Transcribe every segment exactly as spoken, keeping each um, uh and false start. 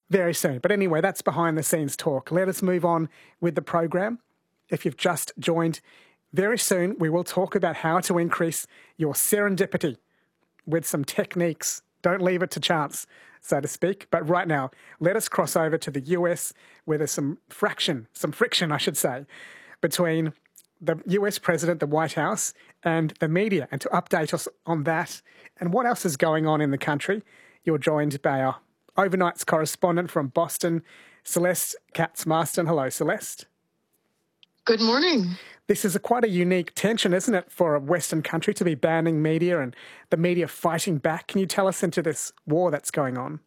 Very soon. But anyway, that's behind the scenes talk. Let us move on with the program. If you've just joined, very soon we will talk about how to increase your serendipity with some techniques. Don't leave it to chance, so to speak. But right now, let us cross over to the U S where there's some fraction, some friction, I should say, between the U S president, the White House, and the media. And to update us on that and what else is going on in the country, you're joined by our overnights correspondent from Boston, Celeste Katz-Marston. Hello, Celeste. Good morning. This is a quite a unique tension, isn't it, for a Western country to be banning media and the media fighting back? Can you tell us into this war that's going on?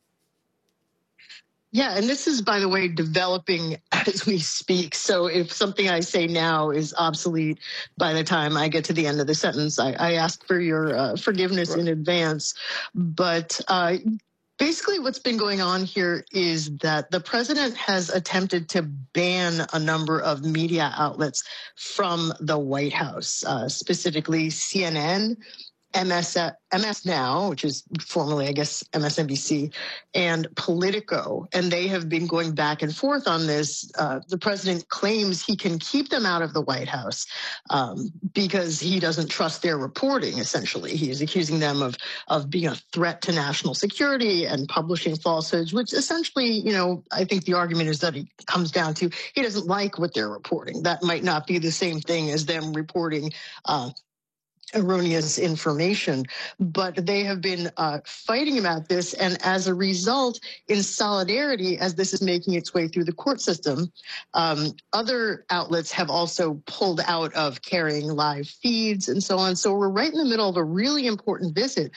Yeah, and this is, by the way, developing as we speak. So if something I say now is obsolete by the time I get to the end of the sentence, I, I ask for your uh, forgiveness right. in advance. But uh, basically what's been going on here is that the president has attempted to ban a number of media outlets from the White House, uh, specifically C N N, M S, M S Now, which is formerly, I guess, M S N B C, and Politico. And they have been going back and forth on this. Uh, the president claims he can keep them out of the White House um, because he doesn't trust their reporting, essentially. He is accusing them of, of being a threat to national security and publishing falsehoods, which essentially, you know, I think the argument is that it comes down to he doesn't like what they're reporting. That might not be the same thing as them reporting uh, erroneous information, but they have been uh, fighting about this. And as a result, in solidarity, as this is making its way through the court system, um, other outlets have also pulled out of carrying live feeds and so on. So we're right in the middle of a really important visit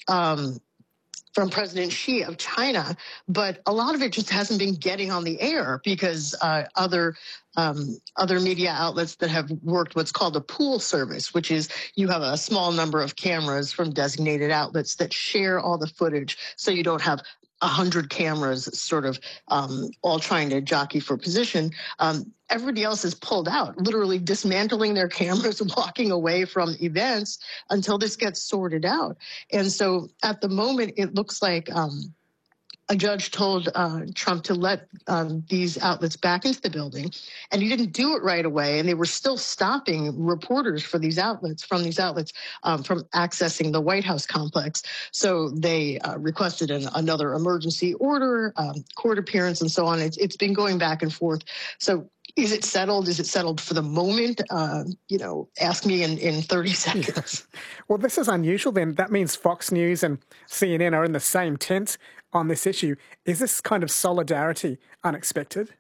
Um, from President Xi of China, but a lot of it just hasn't been getting on the air because uh, other um, other media outlets that have worked what's called a pool service, which is you have a small number of cameras from designated outlets that share all the footage, so you don't have a hundred cameras sort of um, all trying to jockey for position. Um, everybody else is pulled out, literally dismantling their cameras and walking away from events until this gets sorted out. And so at the moment, it looks like um, a judge told uh, Trump to let um, these outlets back into the building, and he didn't do it right away. And they were still stopping reporters for these outlets, from these outlets, um, from accessing the White House complex. So they uh, requested an, another emergency order, um, court appearance, and so on. It's, it's been going back and forth. So is it settled? Is it settled for the moment? Uh, you know, ask me in, in thirty seconds. Well, this is unusual then. That means Fox News and C N N are in the same tent on this issue. Is this kind of solidarity unexpected?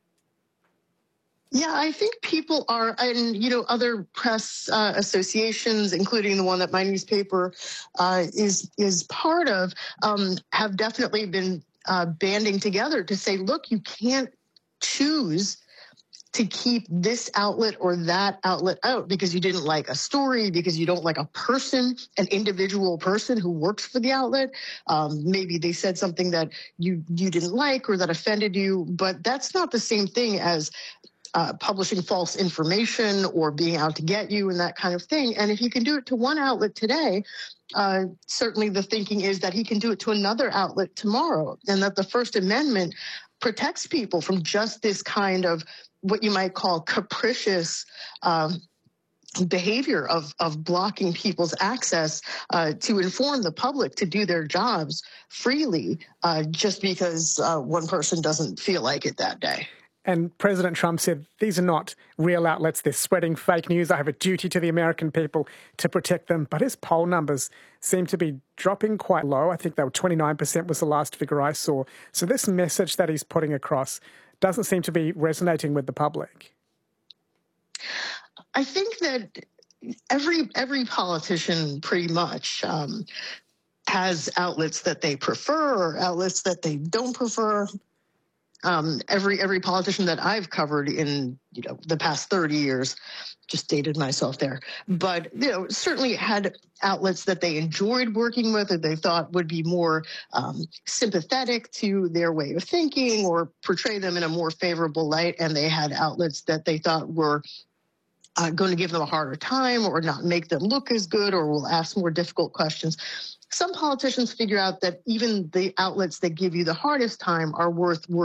Yeah, I think people are, and, you know, other press uh, associations, including the one that my newspaper uh, is is part of, um, have definitely been uh, banding together to say, look, you can't choose to keep this outlet or that outlet out because you didn't like a story, because you don't like a person, an individual person who works for the outlet. Um, maybe they said something that you, you didn't like or that offended you, but that's not the same thing as uh, publishing false information or being out to get you and that kind of thing. And if you can do it to one outlet today, uh, certainly the thinking is that he can do it to another outlet tomorrow, and that the First Amendment protects people from just this kind of what you might call capricious um, behavior of, of blocking people's access uh, to inform the public to do their jobs freely uh, just because uh, one person doesn't feel like it that day. And President Trump said, these are not real outlets, they're spreading fake news. I have a duty to the American people to protect them. But his poll numbers seem to be dropping quite low. I think they were twenty-nine percent was the last figure I saw. So this message that he's putting across doesn't seem to be resonating with the public. I think that every every politician pretty much um, has outlets that they prefer or outlets that they don't prefer. Um, every every politician that I've covered in you know the past thirty years, just dated myself there, but you know certainly had outlets that they enjoyed working with or they thought would be more um, sympathetic to their way of thinking or portray them in a more favorable light, and they had outlets that they thought were uh, going to give them a harder time or not make them look as good or will ask more difficult questions. Some politicians figure out that even the outlets that give you the hardest time are worth working